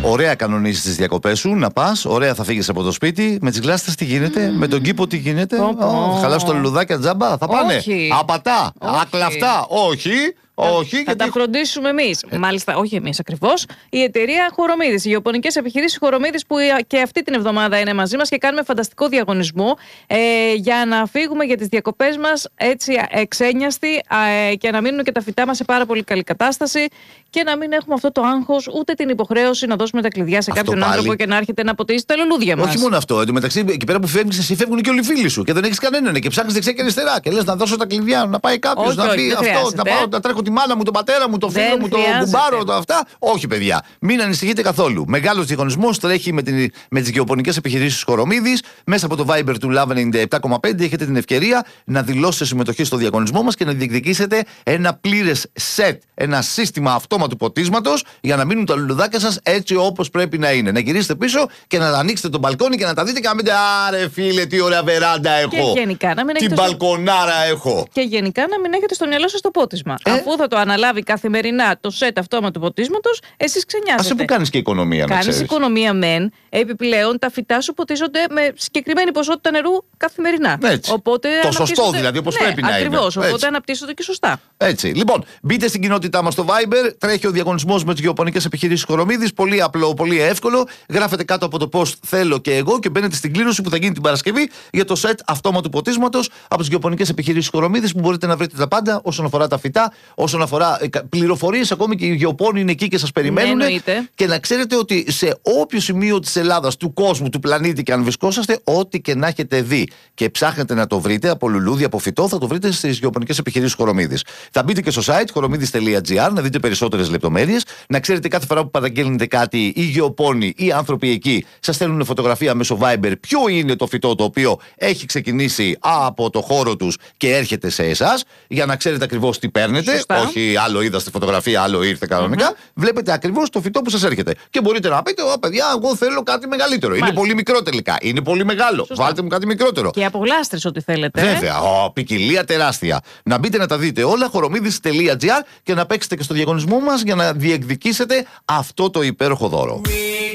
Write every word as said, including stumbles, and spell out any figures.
Ωραία, κανονίζεις τις διακοπές σου, να πας. Ωραία, θα φύγεις από το σπίτι. Με τις γλάστες τι γίνεται, mm. με τον κήπο τι γίνεται. Oh, oh. Θα χαλάσω τα λουλουδάκια τζάμπα, θα πάνε. Όχι. Απατά, Όχι. ακλαφτά, όχι. Όχι, θα γιατί... τα φροντίσουμε εμείς. Ε. Μάλιστα, όχι εμείς ακριβώς. Η εταιρεία Χορομίδης, οι γεωπονικές επιχειρήσεις Χορομίδης, που και αυτή την εβδομάδα είναι μαζί μας και κάνουμε φανταστικό διαγωνισμό ε, για να φύγουμε για τις διακοπές μας έτσι εξένιαστοι ε, και να μείνουν και τα φυτά μας σε πάρα πολύ καλή κατάσταση και να μην έχουμε αυτό το άγχος ούτε την υποχρέωση να δώσουμε τα κλειδιά σε αυτό κάποιον πάλι... άνθρωπο και να έρχεται να ποτίσει τα λουλούδια μας. Όχι μόνο αυτό. Εν τω μεταξύ, εκεί πέρα που φεύγεις, εσύ φεύγουν και όλοι οι φίλοι σου και δεν έχεις κανέναν και ψάχνεις δεξιά και αριστερά και λες να δώσω τα κλειδιά, να πάει κάποιος να πει αυτό, να πάω να τρέχω τη μάνα μου, τον πατέρα μου, τον φίλο δεν μου, τον κουμπάρο, το αυτά. Όχι, παιδιά. Μην ανησυχείτε καθόλου. Μεγάλος διαγωνισμός τρέχει με, την, με τις γεωπονικές επιχειρήσεις Χορομίδης. Μέσα από το Viber του Love ενενήντα επτά κόμμα πέντε έχετε την ευκαιρία να δηλώσετε συμμετοχή στο διαγωνισμό μας και να διεκδικήσετε ένα πλήρες σετ, ένα σύστημα αυτόματου ποτίσματος για να μείνουν τα λουλουδάκια σας έτσι όπως πρέπει να είναι. Να γυρίσετε πίσω και να ανοίξετε το μπαλκόνι και να τα δείτε και να μην πείτε άρε φίλε, τι ωραία βεράντα έχω. Και γενικά να μην τι μπαλκονάρα στο... έχω. Και γενικά να μην έχετε στο μυαλό σας το πότισμα. Ε? Αφού θα το αναλάβει καθημερινά το σετ αυτόματου ποτίσματος, εσείς ξενιάζετε. Ας που κάνεις και οικονομία, να κάνεις οικονομία μεν, επιπλέον τα φυτά σου ποτίζονται με συγκεκριμένη ποσότητα νερού καθημερινά. Έτσι. Οπότε, το σωστό δηλαδή, όπως ναι, πρέπει να είναι. Ακριβώς, οπότε αναπτύσσονται και σωστά. Έτσι. Λοιπόν, μπείτε στην κοινότητά μας στο Viber, τρέχει ο διαγωνισμός με τις γεωπονικές επιχειρήσεις Χορομίδης. Πολύ απλό, πολύ εύκολο. Γράφετε κάτω από το post θέλω και εγώ και μπαίνετε στην κλήρωση που θα γίνει την Παρασκευή για το σετ αυτόματου ποτίσματος από τις γεωπονικές επιχειρήσεις Χορομίδης που μπορείτε να βρείτε τα πάντα όσον αφορά τα φυτά, όσον αφορά πληροφορίες, ακόμη και οι γεωπόνοι είναι εκεί και σας περιμένουν. Ναι, και να ξέρετε ότι σε όποιο σημείο της Ελλάδας, του κόσμου, του πλανήτη και αν βρισκόσαστε, ό,τι και να έχετε δει και ψάχνετε να το βρείτε από λουλούδι, από φυτό, θα το βρείτε στις γεωπονικές επιχειρήσεις Χορομίδης. Θα μπείτε και στο site χορομίδης τελεία τζι άρ να δείτε περισσότερες λεπτομέρειες. Να ξέρετε κάθε φορά που παραγγέλνετε κάτι, οι γεωπόνοι, οι άνθρωποι εκεί σας στέλνουν φωτογραφία μέσω Viber ποιο είναι το φυτό το οποίο έχει ξεκινήσει από το χώρο τους και έρχεται σε εσάς, για να ξέρετε ακριβώς τι παίρνετε. Σωστά. Όχι άλλο είδα στη φωτογραφία, άλλο ήρθε κανονικά. Mm-hmm. Βλέπετε ακριβώς το φυτό που σας έρχεται. Και μπορείτε να πείτε, Ω παιδιά, εγώ θέλω κάτι μεγαλύτερο. Μάλιστα. Είναι πολύ μικρό τελικά. Είναι πολύ μεγάλο. Σωστά. Βάλτε μου κάτι μικρότερο. Και από γλάστρες ό,τι θέλετε. Βέβαια. Ω, ποικιλία τεράστια. Να μπείτε να τα δείτε όλα. χορομίδης τελεία τζι άρ και να παίξετε και στο διαγωνισμό μας για να διεκδικήσετε αυτό το υπέροχο δώρο.